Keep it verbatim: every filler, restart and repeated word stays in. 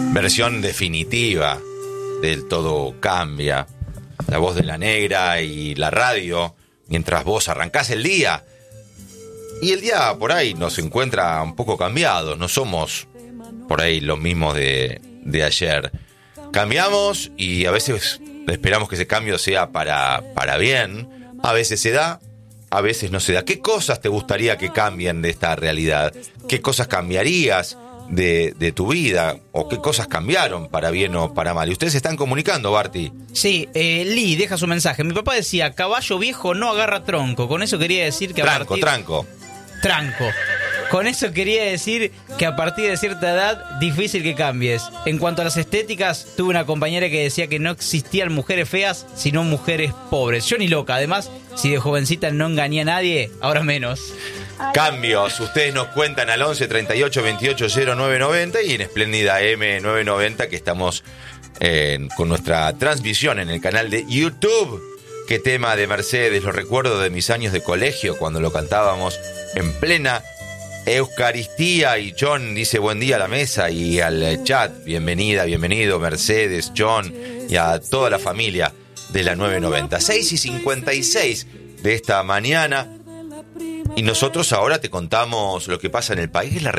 Versión definitiva del Todo Cambia. La voz de la negra y la radio, mientras vos arrancás el día. Y el día por ahí nos encuentra un poco cambiados. No somos por ahí los mismos de, de ayer. Cambiamos y a veces esperamos que ese cambio sea para, para bien. A veces se da, a veces no se da. ¿Qué cosas te gustaría que cambien de esta realidad? ¿Qué cosas cambiarías de, de tu vida? ¿O qué cosas cambiaron para bien o para mal? Y ustedes se están comunicando, Barty. Sí, eh, Lee deja su mensaje. Mi papá decía, caballo viejo no agarra tronco. Con eso quería decir que a Tranco, partir... tranco. Tranco. Con eso quería decir que a partir de cierta edad, difícil que cambies. En cuanto a las estéticas, tuve una compañera que decía que no existían mujeres feas, sino mujeres pobres. Yo ni loca. Además, si de jovencita no engañé a nadie, ahora menos. Cambios, ustedes nos cuentan al once treinta y ocho veintiocho cero nueve noventa y en Espléndida M nueve noventa que estamos eh, con nuestra transmisión en el canal de YouTube. Qué tema de Mercedes, lo recuerdo de mis años de colegio cuando lo cantábamos en plena Eucaristía. Y John dice buen día a la mesa y al chat, bienvenida, bienvenido Mercedes, John y a toda la familia de la nueve noventa. seis y cincuenta y seis de esta mañana. Y nosotros ahora te contamos lo que pasa en el país. La